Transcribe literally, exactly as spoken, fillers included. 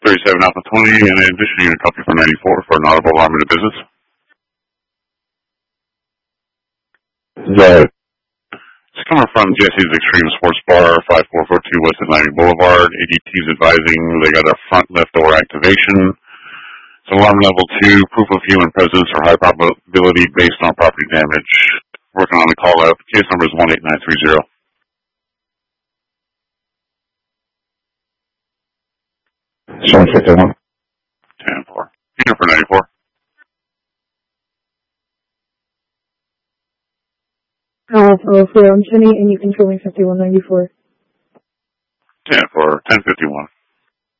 thirty-seven Alpha twenty, and in addition, you need a copy for ninety-four for an audible alarm in the business. Right. It's coming from Jesse's Extreme Sports Bar, five four four two West Atlantic Boulevard. A D T is advising they got a front left door activation. It's alarm level two, proof of human presence or high probability based on property damage. Working on the call out. Case number is one eight nine three zero. seven fifty-one. ten four. Peter for ninety-four. Uh, oh, four, I'm Jenny, and you control me fifty-one ninety-four. ten four. ten fifty-one.